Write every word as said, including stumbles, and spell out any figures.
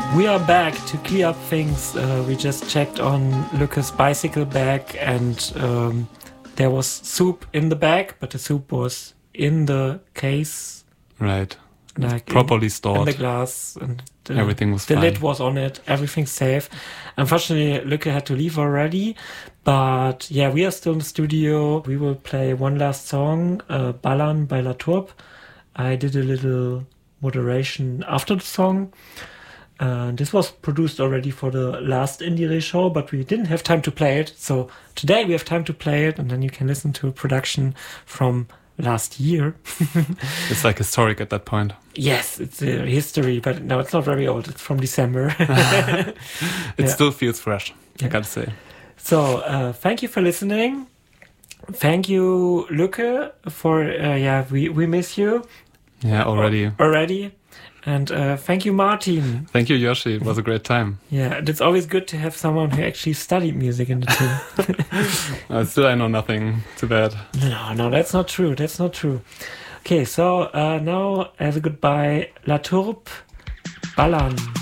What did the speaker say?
We are back to clear up things. Uh, we just checked on Lucas' bicycle bag, and um, there was soup in the bag, but the soup was in the case. Right. Like properly in, stored. In the glass. And the, everything was the fine. The lid was on it. Everything's safe. Unfortunately, Lucas had to leave already. But yeah, we are still in the studio. We will play one last song, uh, Ballern by La Tourbe. I did a little moderation after the song. Uh, this was produced already for the last Indie show, but we didn't have time to play it. So today we have time to play it, and then you can listen to a production from last year. It's like historic at that point. Yes, it's a history, but no, it's not very old. It's from December. It yeah. still feels fresh, yeah. I gotta say. So uh, thank you for listening. Thank you, Luke, for, uh, yeah, we, we miss you. Yeah, already. Already. And uh, thank you, Martin. Thank you, Yoshi. It was a great time. Yeah, and it's always good to have someone who actually studied music in the team. uh, still, I know nothing. Too bad. No, no, that's not true. That's not true. Okay, so uh, now as a goodbye, La Tourbe, Ballern.